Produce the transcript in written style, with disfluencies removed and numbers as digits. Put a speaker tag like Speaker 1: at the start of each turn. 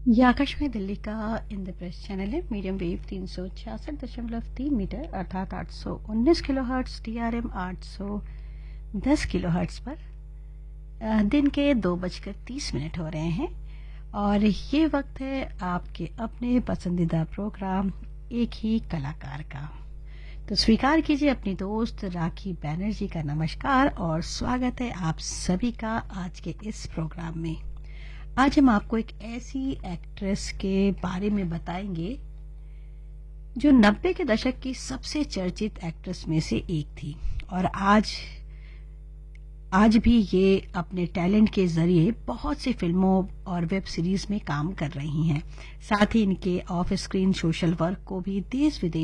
Speaker 1: ये आकाशवाणी दिल्ली का इंद्रप्रस्थ चैनल है। मीडियम वेव 366.3 मीटर अर्थात 819 किलोहर्ट्ज, TRM 810 किलोहर्ट्ज पर दिन के 2:30 हो रहे हैं और ये वक्त है आपके अपने पसंदीदा प्रोग्राम एक ही कलाकार का। तो स्वीकार कीजिए अपनी दोस्त राखी बैनर्जी का नमस्कार और स्वागत है आप सभी का आज के इस प्रोग्राम में। आज हम आपको एक ऐसी एक्ट्रेस के बारे में बताएंगे जो 90 के दशक की सबसे चर्चित एक्ट्रेस में से एक थी और आज भी ये अपने टैलेंट के जरिए बहुत सी फिल्मों और वेब सीरीज में काम कर रही हैं। साथ ही इनके ऑफ स्क्रीन सोशल वर्क को भी देश विदेश